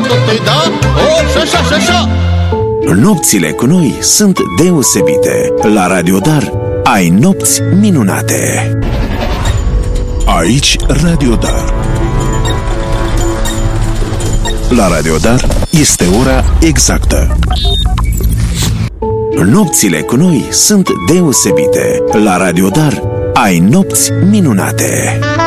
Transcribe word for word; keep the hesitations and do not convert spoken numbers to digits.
întâi, da? O, și așa, și așa. Nopțile cu noi sunt deosebite. La Radio Dar ai nopți minunate. Aici Radio Dar. La Radio Dar este ora exactă. Nopțile cu noi sunt deosebite. La Radio Dar ai nopți minunate.